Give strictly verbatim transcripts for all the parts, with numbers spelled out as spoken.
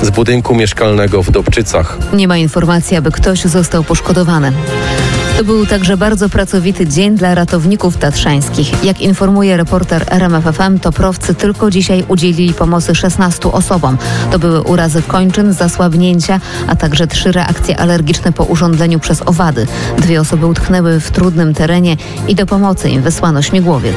z budynku mieszkalnego w Dobczycach. Nie ma informacji, aby ktoś został poszkodowany. To był także bardzo pracowity dzień dla ratowników tatrzańskich. Jak informuje reporter R M F F M, toprowcy tylko dzisiaj udzielili pomocy szesnastu osobom. To były urazy kończyn, zasłabnięcia, a także trzy reakcje alergiczne po urządzeniu przez owady. Dwie osoby utknęły w trudnym terenie i do pomocy im wysłano śmigłowiec.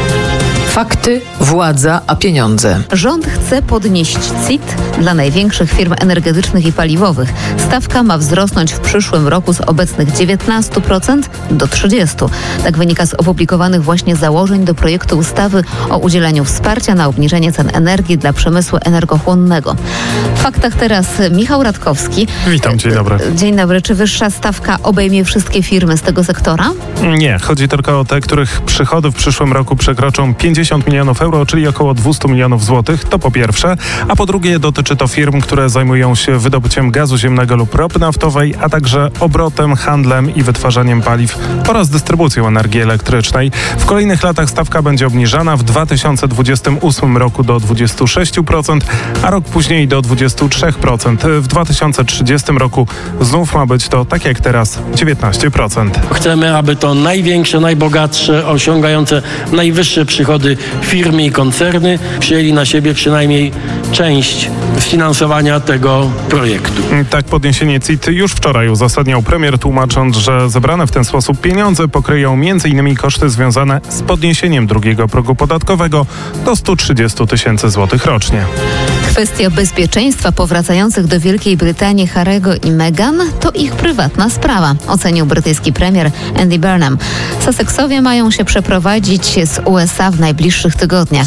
Fakty, władza, a pieniądze. Rząd chce podnieść C I T dla największych firm energetycznych i paliwowych. Stawka ma wzrosnąć w przyszłym roku z obecnych dziewiętnaście procent do trzydzieści procent. Tak wynika z opublikowanych właśnie założeń do projektu ustawy o udzielaniu wsparcia na obniżenie cen energii dla przemysłu energochłonnego. W faktach teraz Michał Radkowski. Witam, dzień dobry. Dzień dobry. Czy wyższa stawka obejmie wszystkie firmy z tego sektora? Nie, chodzi tylko o te, których przychody w przyszłym roku przekroczą pięćdziesiąt milionów euro, czyli około dwieście milionów złotych, to po pierwsze, a po drugie dotyczy to firm, które zajmują się wydobyciem gazu ziemnego lub ropy naftowej, a także obrotem, handlem i wytwarzaniem paliw oraz dystrybucją energii elektrycznej. W kolejnych latach stawka będzie obniżana, w dwa tysiące dwudziestym ósmym roku do dwudziestu sześciu procent, a rok później do dwudziestu trzech procent. W dwa tysiące trzydziestym roku znów ma być to, tak jak teraz, dziewiętnaście procent. Chcemy, aby to największe, najbogatsze, osiągające najwyższe przychody firmy i koncerny przyjęli na siebie przynajmniej część finansowania tego projektu. Tak podniesienie C I T już wczoraj uzasadniał premier, tłumacząc, że zebrane w ten sposób pieniądze pokryją między innymi koszty związane z podniesieniem drugiego progu podatkowego do stu trzydziestu tysięcy złotych rocznie. Kwestia bezpieczeństwa powracających do Wielkiej Brytanii Harry'ego i Meghan to ich prywatna sprawa, ocenił brytyjski premier Andy Burnham. Sussexowie mają się przeprowadzić z U S A w najbliższych tygodniach.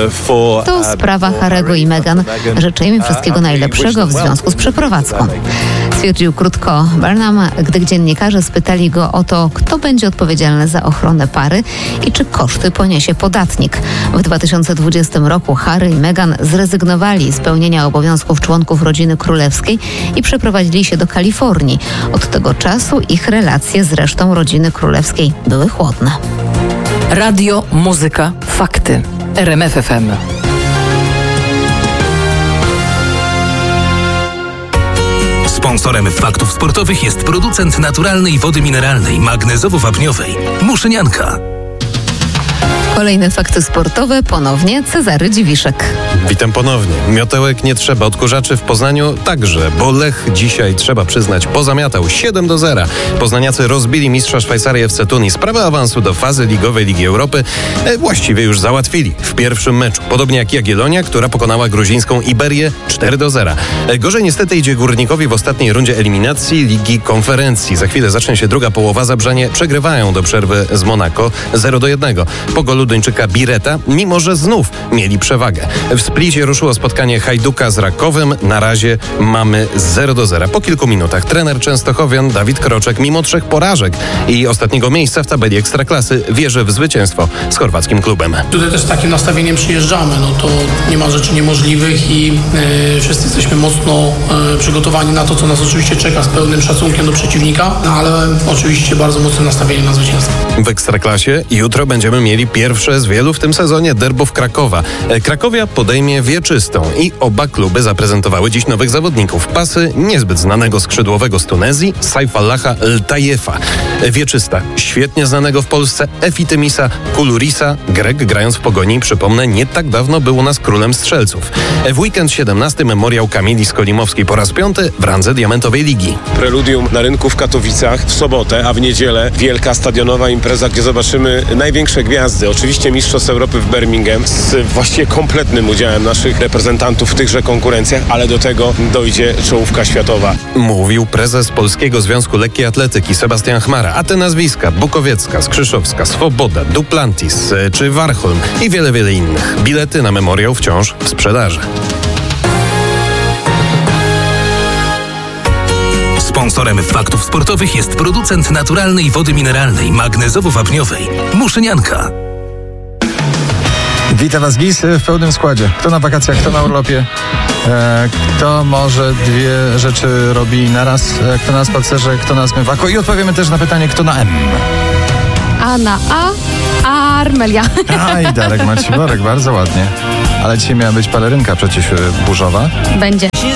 To sprawa Harry'ego i Meghan. Życzę im wszystkiego najlepszego w związku z przeprowadzką. Stwierdził krótko Burnham, gdy dziennikarze spytali go o to, kto będzie odpowiedzialny za ochronę pary i czy koszty poniesie podatnik. W dwa tysiące dwudziestym roku Harry i Meghan zrezygnowali z pełnienia obowiązków członków rodziny królewskiej i przeprowadzili się do Kalifornii. Od tego czasu ich relacje z resztą rodziny królewskiej były chłodne. Radio, muzyka, fakty. R M F F M. Sponsorem faktów sportowych jest producent naturalnej wody mineralnej magnezowo-wapniowej Muszynianka. Kolejne fakty sportowe, ponownie Cezary Dziwiszek. Witam ponownie. Miotełek nie trzeba, odkurzaczy w Poznaniu także, bo Lech dzisiaj, trzeba przyznać, pozamiatał siedem do zera. Poznaniacy rozbili mistrza Szwajcarii F C Tuni. Sprawę awansu do fazy ligowej Ligi Europy e, właściwie już załatwili w pierwszym meczu. Podobnie jak Jagiellonia, która pokonała gruzińską Iberię cztery do zera. E, gorzej niestety idzie Górnikowi w ostatniej rundzie eliminacji Ligi Konferencji. Za chwilę zacznie się druga połowa. Zabrzanie przegrywają do przerwy z Monako zero do jednego. Po golu Duńczyka Bireta, mimo że znów mieli przewagę. W Splicie ruszyło spotkanie Hajduka z Rakowem. Na razie mamy zero do zera. Po kilku minutach trener Częstochowian Dawid Kroczek, mimo trzech porażek i ostatniego miejsca w tabeli Ekstraklasy, wierzy w zwycięstwo z chorwackim klubem. Tutaj też z takim nastawieniem przyjeżdżamy. No to nie ma rzeczy niemożliwych i yy, wszyscy jesteśmy mocno yy, przygotowani na to, co nas oczywiście czeka, z pełnym szacunkiem do przeciwnika, no, ale oczywiście bardzo mocne nastawienie na zwycięstwo. W Ekstraklasie jutro będziemy mieli pierwsze z wielu w tym sezonie derbów Krakowa. Krakowia podejmie Wieczystą i oba kluby zaprezentowały dziś nowych zawodników. Pasy niezbyt znanego skrzydłowego z Tunezji, Saifallaha Ltajefa. Wieczysta, świetnie znanego w Polsce Efitymisa Kulurisa. Grek, grając w Pogoni, przypomnę, nie tak dawno był u nas królem strzelców. W weekend siedemnasty memoriał Kamili Skolimowskiej po raz piąty w randze Diamentowej Ligi. Preludium na rynku w Katowicach w sobotę, a w niedzielę wielka stadionowa impreza, gdzie zobaczymy największe gwiazdy. Oczywiście Mistrzostw Europy w Birmingham z właściwie kompletnym udziałem naszych reprezentantów w tychże konkurencjach, ale do tego dojdzie czołówka światowa. Mówił prezes Polskiego Związku Lekkiej Atletyki Sebastian Chmara, a te nazwiska Bukowiecka, Skrzyszowska, Swoboda, Duplantis czy Warholm i wiele, wiele innych. Bilety na memoriał wciąż w sprzedaży. Sponsorem faktów sportowych jest producent naturalnej wody mineralnej magnezowo-wapniowej Muszynianka. Witam Was, Gis, w pełnym składzie. Kto na wakacjach, kto na urlopie, e, kto może dwie rzeczy robi naraz, e, kto na spacerze, kto na zmywaku. I odpowiemy też na pytanie, kto na M. A na A, Armelia. Aj, Darek Maciborek, bardzo ładnie. Ale dzisiaj miała być pelerynka przecież burzowa. Będzie.